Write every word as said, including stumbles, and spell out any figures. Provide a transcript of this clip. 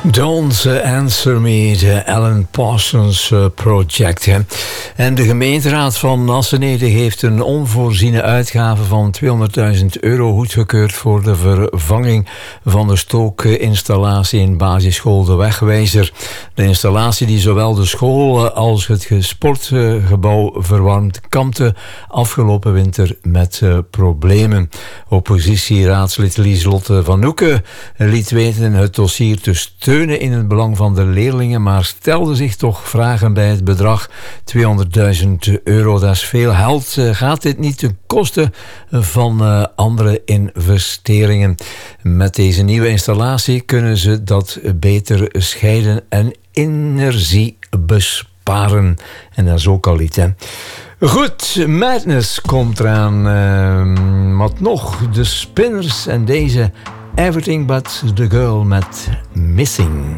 Don't Answer Me, de Alan Parsons Project. Hè. En de gemeenteraad van Assenede heeft een onvoorziene uitgave van tweehonderdduizend euro goedgekeurd voor de vervanging van de stookinstallatie in basisschool De Wegwijzer. De installatie die zowel de school als het sportgebouw verwarmt, kampte afgelopen winter met uh, problemen. Oppositieraadslid Lieslotte van Oeken liet weten het dossier te steunen in het belang van de leerlingen, maar stelde zich toch vragen bij het bedrag tweehonderdduizend euro. Dat is veel geld. Gaat dit niet ten koste van uh, andere investeringen? Met deze nieuwe installatie kunnen ze dat beter scheiden en energie besparen. En dat is ook al iets, hè. Goed, Madness komt eraan. Uh, wat nog? De Spinners en deze Everything But The Girl met Missing.